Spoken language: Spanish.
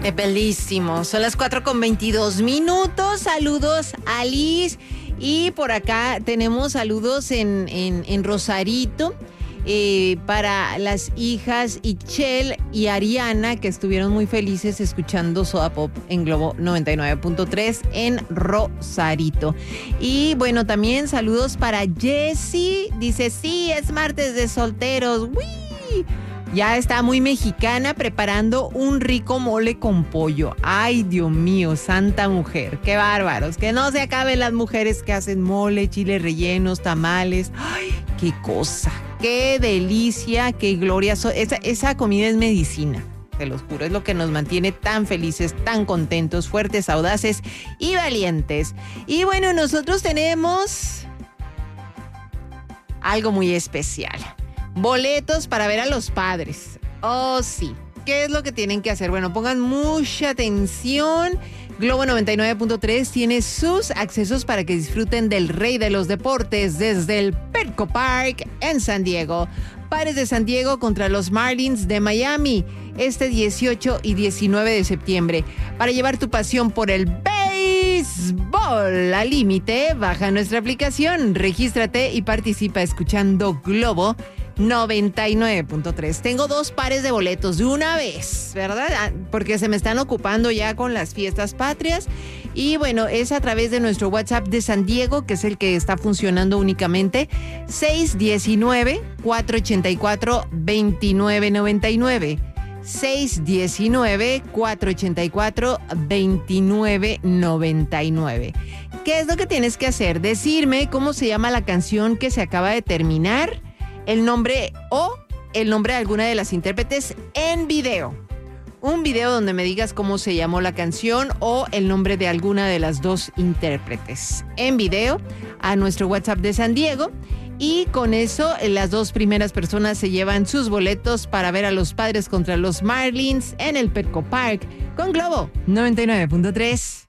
Es bellísimo. Son las 4:22. Saludos a Liz. Y por acá tenemos saludos en Rosarito. Para las hijas Ichel y Ariana, que estuvieron muy felices escuchando Soda Pop en Globo 99.3 en Rosarito. Y bueno, también saludos para Jessie. Dice, sí, es martes de solteros. ¡Uy! Ya está muy mexicana preparando un rico mole con pollo. Ay, Dios mío, santa mujer. Qué bárbaros. Que no se acaben las mujeres que hacen mole, chiles rellenos, tamales. Ay, qué cosa. Qué delicia, qué gloria. Esa comida es medicina, te los juro. Es lo que nos mantiene tan felices, tan contentos, fuertes, audaces y valientes. Y bueno, nosotros tenemos algo muy especial. Boletos para ver a los padres. Oh, sí. ¿Qué es lo que tienen que hacer? Bueno, pongan mucha atención. Globo 99.3 tiene sus accesos para que disfruten del rey de los deportes desde el Petco Park en San Diego. Padres de San Diego contra los Marlins de Miami este 18 y 19 de septiembre. Para llevar tu pasión por el béisbol al límite, baja nuestra aplicación, regístrate y participa escuchando Globo 99.3. Tengo 2 pares de boletos de una vez, ¿verdad? Porque se me están ocupando ya con las fiestas patrias. Y bueno, es a través de nuestro WhatsApp de San Diego, que es el que está funcionando únicamente. 619-484-2999. 619-484-2999. ¿Qué es lo que tienes que hacer? Decirme cómo se llama la canción que se acaba de terminar, el nombre de alguna de las intérpretes en video. Un video donde me digas cómo se llamó la canción o el nombre de alguna de las 2 intérpretes en video a nuestro WhatsApp de San Diego. Y con eso, las 2 primeras personas se llevan sus boletos para ver a los padres contra los Marlins en el Petco Park con Globo 99.3.